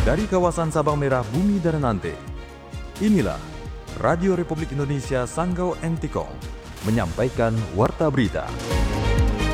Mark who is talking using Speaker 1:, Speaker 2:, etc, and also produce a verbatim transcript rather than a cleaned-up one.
Speaker 1: Dari kawasan Sabang Merah Bumi Daranante, inilah Radio Republik Indonesia Sanggau Entikong menyampaikan Warta Berita.